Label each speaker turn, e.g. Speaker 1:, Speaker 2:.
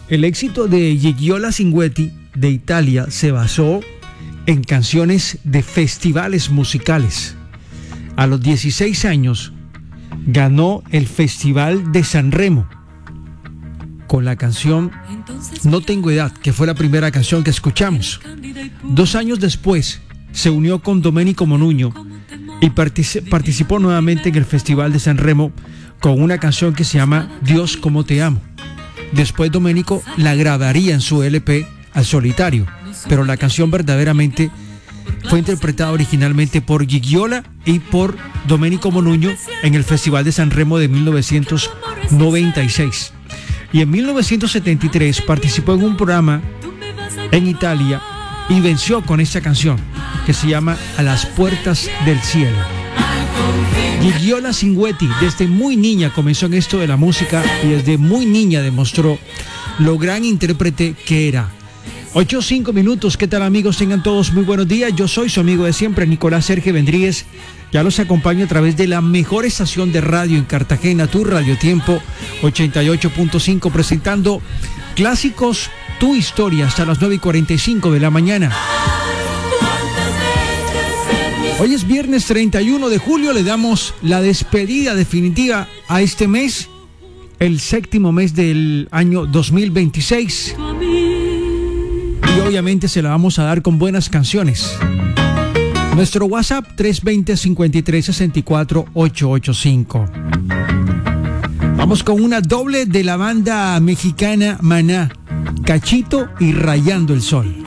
Speaker 1: El éxito de Gigiola Cinquetti de Italia se basó en canciones de festivales musicales. A los 16 años ganó el Festival de Sanremo con la canción No tengo edad, que fue la primera canción que escuchamos. 2 años después se unió con Domenico Modugno y participó nuevamente en el Festival de Sanremo con una canción que se llama Dios como te amo. Después Domenico la grabaría en su LP Al Solitario, pero la canción verdaderamente fue interpretada originalmente por Gigiola y por Domenico Modugno en el Festival de Sanremo de 1996. Y en 1973 participó en un programa en Italia y venció con esta canción que se llama A las puertas del cielo. Gigiola Cinquetti desde muy niña comenzó en esto de la música y desde muy niña demostró lo gran intérprete que era. 8:05 minutos, ¿qué tal amigos? Tengan todos muy buenos días. Yo soy su amigo de siempre, Nicolás Sergio Vendríguez. Ya los acompaño a través de la mejor estación de radio en Cartagena, tu Radio Tiempo 88.5, presentando clásicos, tu historia, hasta las 9:45 de la mañana. Hoy es viernes 31 de julio, le damos la despedida definitiva a este mes, el 7º mes del año 2026. Y obviamente se la vamos a dar con buenas canciones. Nuestro WhatsApp 320-5364-885. Vamos con una doble de la banda mexicana Maná, Cachito y Rayando el Sol.